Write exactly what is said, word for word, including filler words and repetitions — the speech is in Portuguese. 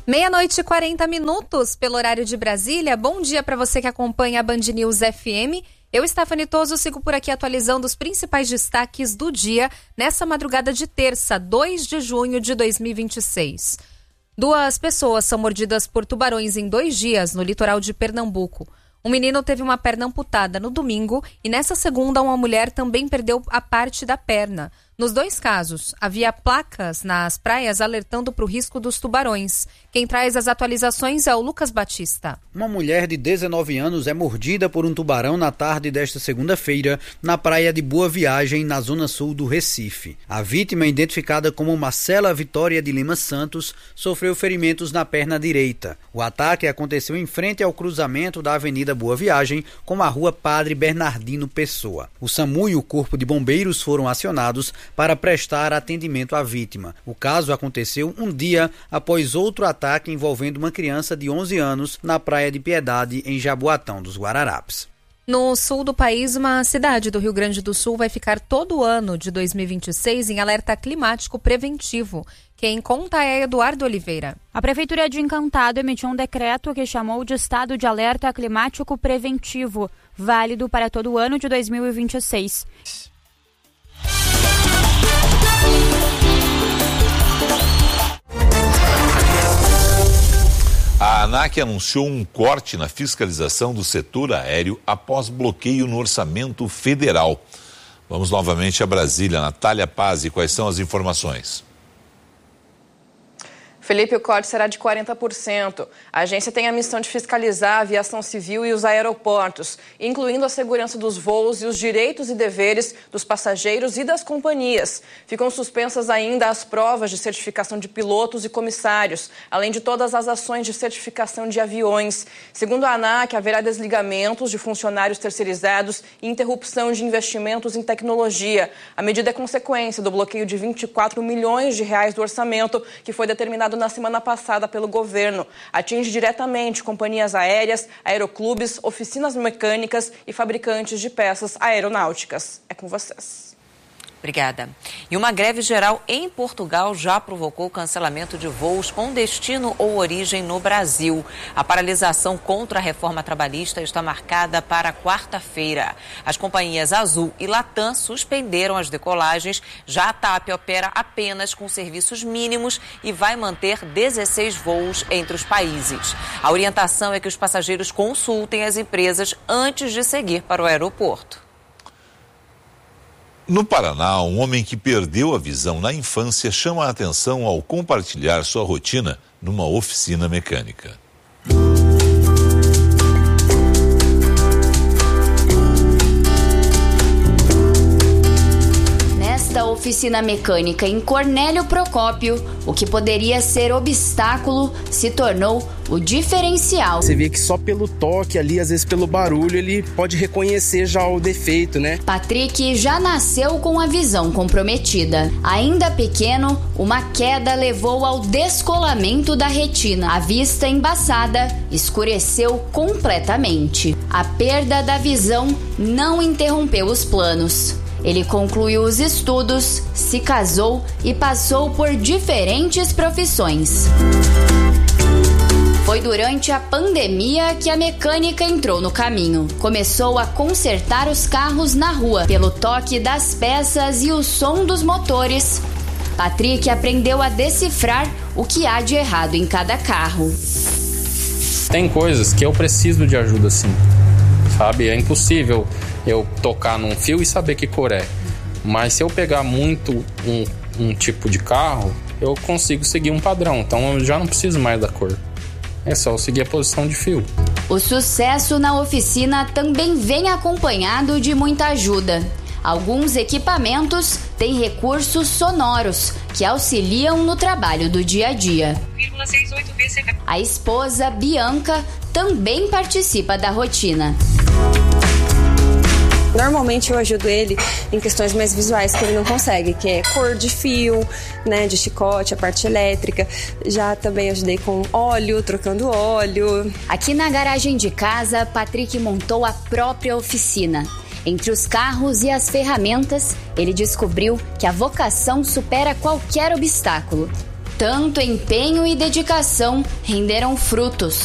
Meia-noite e quarenta minutos pelo horário de Brasília. Bom dia para você que acompanha a Band News F M. Eu, Stephanie Toso, sigo por aqui atualizando os principais destaques do dia nessa madrugada de terça, dois de junho de dois mil e vinte e seis. Duas pessoas são mordidas por tubarões em dois dias no litoral de Pernambuco. Um menino teve uma perna amputada no domingo e nessa segunda uma mulher também perdeu a parte da perna. Nos dois casos, havia placas nas praias alertando para o risco dos tubarões. Quem traz as atualizações é o Lucas Batista. Uma mulher de dezenove anos é mordida por um tubarão na tarde desta segunda-feira na praia de Boa Viagem, na zona sul do Recife. A vítima, identificada como Marcela Vitória de Lima Santos, sofreu ferimentos na perna direita. O ataque aconteceu em frente ao cruzamento da Avenida Boa Viagem com a Rua Padre Bernardino Pessoa. O SAMU e o Corpo de Bombeiros foram acionados para prestar atendimento à vítima. O caso aconteceu um dia após outro ataque envolvendo uma criança de onze anos na Praia de Piedade, em Jaboatão dos Guararapes. No sul do país, uma cidade do Rio Grande do Sul vai ficar todo o ano de dois mil e vinte e seis em alerta climático preventivo. Quem conta é Eduardo Oliveira. A Prefeitura de Encantado emitiu um decreto que chamou de estado de alerta climático preventivo, válido para todo o ano de dois mil e vinte e seis. A ANAC anunciou um corte na fiscalização do setor aéreo após bloqueio no orçamento federal. Vamos novamente a Brasília. Natália Pazzi, quais são as informações? Felipe, o corte será de quarenta por cento. A agência tem a missão de fiscalizar a aviação civil e os aeroportos, incluindo a segurança dos voos e os direitos e deveres dos passageiros e das companhias. Ficam suspensas ainda as provas de certificação de pilotos e comissários, além de todas as ações de certificação de aviões. Segundo a ANAC, haverá desligamentos de funcionários terceirizados e interrupção de investimentos em tecnologia. A medida é consequência do bloqueio de vinte e quatro milhões de reais do orçamento que foi determinado na semana passada pelo governo. Atinge diretamente companhias aéreas, aeroclubes, oficinas mecânicas e fabricantes de peças aeronáuticas. É com vocês. Obrigada. E uma greve geral em Portugal já provocou cancelamento de voos com destino ou origem no Brasil. A paralisação contra a reforma trabalhista está marcada para quarta-feira. As companhias Azul e Latam suspenderam as decolagens. Já a TAP opera apenas com serviços mínimos e vai manter dezesseis voos entre os países. A orientação é que os passageiros consultem as empresas antes de seguir para o aeroporto. No Paraná, um homem que perdeu a visão na infância chama a atenção ao compartilhar sua rotina numa oficina mecânica. Nesta oficina mecânica em Cornélio Procópio, o que poderia ser obstáculo se tornou o diferencial. Você vê que só pelo toque ali, às vezes pelo barulho, ele pode reconhecer já o defeito, né? Patrick já nasceu com a visão comprometida. Ainda pequeno, uma queda levou ao descolamento da retina. A vista embaçada escureceu completamente. A perda da visão não interrompeu os planos. Ele concluiu os estudos, se casou e passou por diferentes profissões. Foi durante a pandemia que a mecânica entrou no caminho. Começou a consertar os carros na rua. Pelo toque das peças e o som dos motores, Patrick aprendeu a decifrar o que há de errado em cada carro. Tem coisas que eu preciso de ajuda, sim, sabe? É impossível eu tocar num fio e saber que cor é. Mas se eu pegar muito um, um tipo de carro, eu consigo seguir um padrão. Então eu já não preciso mais da cor. É só eu seguir a posição de fio. O sucesso na oficina também vem acompanhado de muita ajuda. Alguns equipamentos têm recursos sonoros que auxiliam no trabalho do dia a dia. A esposa, Bianca, também participa da rotina. Normalmente eu ajudo ele em questões mais visuais que ele não consegue, que é cor de fio, né, de chicote, a parte elétrica. Já também ajudei com óleo, trocando óleo. Aqui na garagem de casa, Patrick montou a própria oficina. Entre os carros e as ferramentas, ele descobriu que a vocação supera qualquer obstáculo. Tanto empenho e dedicação renderam frutos.